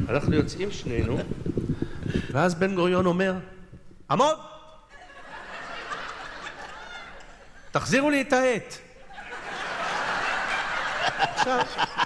אנחנו יוצאים שנינו, ואז בן גוריון אומר, עמוד! תחזירו לי את העט. עכשיו,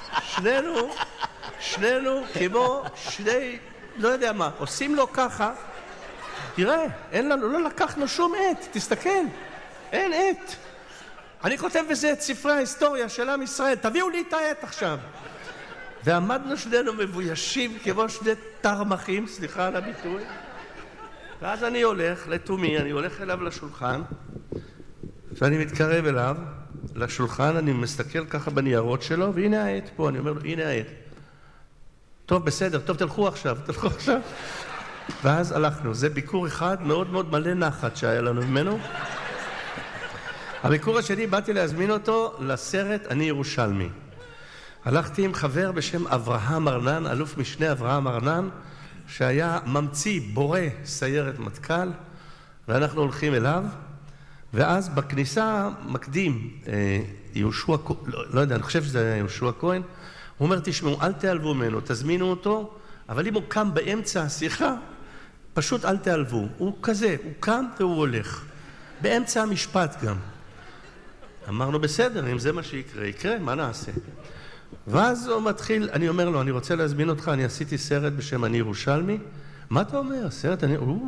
שנינו כמו שני, לא יודע מה, עושים לו ככה, תראה, אין לנו, לא לקחנו שום עט, תסתכל, אין עט. אני כותב בזה את ספרי ההיסטוריה של עם ישראל, תביאו לי את העט עכשיו. ועמדנו שנינו מבוישים כמו שני תרמחים, סליחה על הביטוי. ואז אני הולך לתומי, אני הולך אליו לשולחן, ואני מתקרב אליו, לשולחן, אני מסתכל ככה בניירות שלו, והנה העט פה, אני אומר לו, הנה העט. טוב, בסדר, טוב, תלכו עכשיו. ואז הלכנו, זה ביקור אחד מאוד מאוד מלא נחת שהיה לנו ממנו. הביקור השני, באתי להזמין אותו לסרט אני ירושלמי. הלכתי עם חבר בשם אברהם ארנן, אלוף משנה אברהם ארנן, שהיה ממציא, בורא סיירת מטכ"ל, ואנחנו הולכים אליו, ואז בכניסה מקדים יהושע, לא יודע, אני חושב שזה היה יהושע כהן, הוא אומר, תשמעו, אל תעלבו ממנו, תזמינו אותו, אבל אם הוא קם באמצע השיחה, פשוט אל תעלבו. הוא כזה, הוא קם והוא הולך. באמצע המשפט גם. אמרנו, בסדר, אם זה מה שיקרה, יקרה, מה נעשה? ואז הוא מתחיל, אני אומר לו, אני רוצה להזמין אותך, אני עשיתי סרט בשם אני ירושלמי. מה אתה אומר? סרט,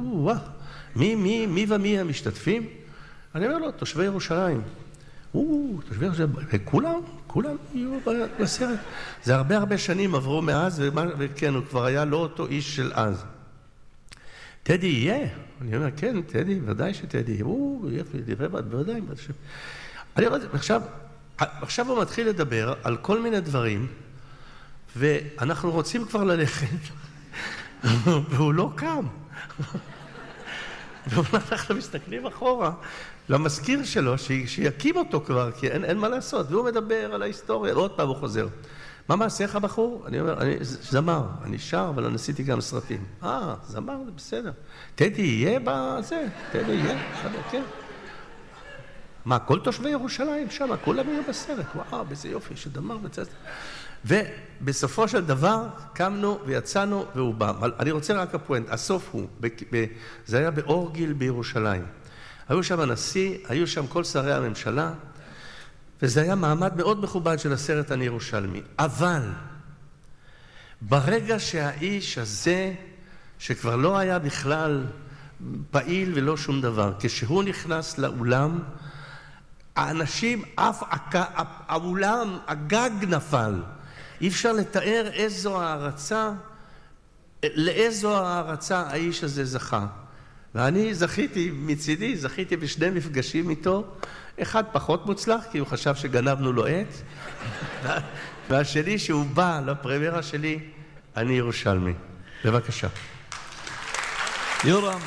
מי ומי המשתתפים? אני אומר לו, תושבי ירושלים. תושבי ירושלים, כולם יהיו בסרט. זה הרבה שנים עברו מאז, וכן, הוא כבר היה לא אותו איש של אז. טדי יהיה? אני אומר, כן, טדי, ודאי שטדי. ודאי. אני אומר, עכשיו הוא מתחיל לדבר על כל מיני דברים, ואנחנו רוצים כבר ללכת, והוא לא קם. ואנחנו מסתכלים אחורה למזכיר שלו, שיקים אותו כבר, כי אין מה לעשות. והוא מדבר על ההיסטוריה, עוד פעם הוא חוזר. מה מעשיך בחור? אני אומר, אני זמר, אני שר, אבל אני עשיתי גם סרטים. זמר, זה בסדר. טדי יהיה בזה, טדי יהיה, כן. מה, כל תושבי ירושלים שם, כולם יהיו בסרט. וואו, באיזה יופי, שדמר בצד. ובסופו של דבר, קמנו ויצאנו והוא בא. אני רוצה רק הפואנט, הסוף הוא, זה היה באורגיל בירושלים. היו שם הנשיא, היו שם כל שרי הממשלה, וזה היה מעמד מאוד מכובד של הסרט אני ירושלמי. אבל, ברגע שהאיש הזה, שכבר לא היה בכלל פעיל ולא שום דבר, כשהוא נכנס לאולם, האנשים, האולם, הגג נפל. אי אפשר לתאר לאיזו הערצה האיש הזה זכה. ואני זכיתי בשני מפגשים איתו, אחד פחות מוצלח, כי הוא חשב שגנבנו לו עט, והשני שהוא בא לפרמיירה שלי, אני ירושלמי. בבקשה. יורם,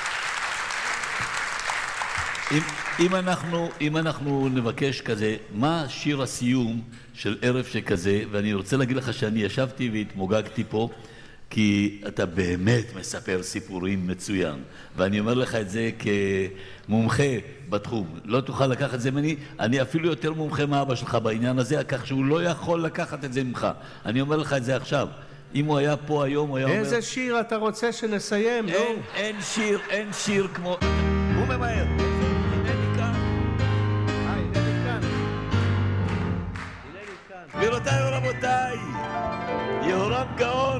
אם אנחנו נבקש כזה, מה שיר הסיום של ערב שכזה, ואני רוצה להגיד לך שאני ישבתי והתמוגגתי פה, כי אתה באמת מספר סיפורים מצוין, ואני אומר לך את זה כמומחה בתחום. לא תוכל לקחת את זה ממני, אני אפילו יותר מומחה מאבא שלך בעניין הזה, כך שהוא לא יכול לקחת את זה ממך. אני אומר לך את זה עכשיו. אם הוא היה פה היום, הוא היה אומר... איזה שיר אתה רוצה שנסיים? אין שיר כמו... הוא ממהר. גבירותיי ורבותיי, יהורם גאון.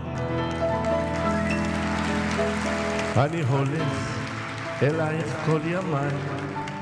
אני הולך אלייך כל ימיי,